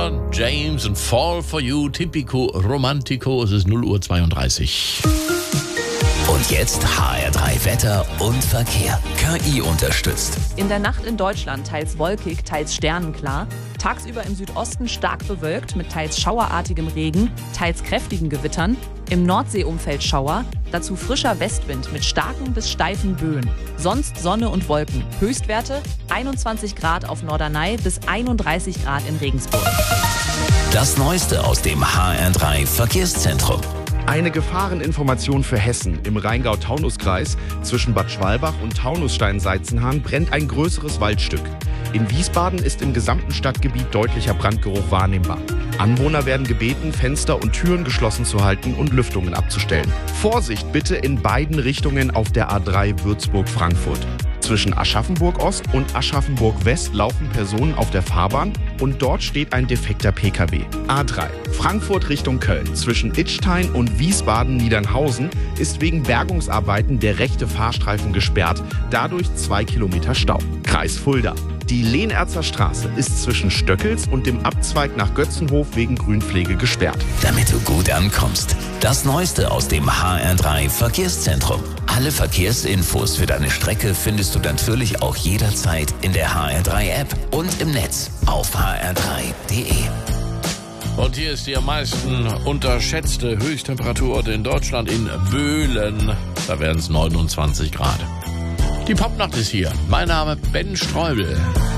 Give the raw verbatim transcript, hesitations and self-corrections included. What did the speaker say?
LeBron James und Fall for You, Typico Romantico. Es ist null Uhr zweiunddreißig. Und jetzt H R drei Wetter und Verkehr. K I unterstützt. In der Nacht in Deutschland teils wolkig, teils sternenklar. Tagsüber im Südosten stark bewölkt mit teils schauerartigem Regen, teils kräftigen Gewittern. Im Nordseeumfeld Schauer, dazu frischer Westwind mit starken bis steifen Böen. Sonst Sonne und Wolken. Höchstwerte einundzwanzig Grad auf Norderney bis einunddreißig Grad in Regensburg. Das Neueste aus dem H R drei Verkehrszentrum. Eine Gefahreninformation für Hessen. Im Rheingau-Taunus-Kreis zwischen Bad Schwalbach und Taunusstein-Seizenhahn brennt ein größeres Waldstück. In Wiesbaden ist im gesamten Stadtgebiet deutlicher Brandgeruch wahrnehmbar. Anwohner werden gebeten, Fenster und Türen geschlossen zu halten und Lüftungen abzustellen. Vorsicht bitte in beiden Richtungen auf der A drei Würzburg-Frankfurt. Zwischen Aschaffenburg-Ost und Aschaffenburg-West laufen Personen auf der Fahrbahn und dort steht ein defekter P K W. A drei Frankfurt Richtung Köln zwischen Idstein und Wiesbaden-Niedernhausen ist wegen Bergungsarbeiten der rechte Fahrstreifen gesperrt, dadurch zwei Kilometer Stau. Kreis Fulda. Die Lehnerzer Straße ist zwischen Stöckels und dem Abzweig nach Götzenhof wegen Grünpflege gesperrt. Damit du gut ankommst. Das Neueste aus dem H R drei Verkehrszentrum. Alle Verkehrsinfos für deine Strecke findest du natürlich auch jederzeit in der H R drei App und im Netz auf h r drei punkt d e. Und hier ist die am meisten unterschätzte Höchsttemperatur in Deutschland in Böhlen. Da werden es neunundzwanzig Grad. Die Popnacht ist hier. Mein Name Ben Streubel.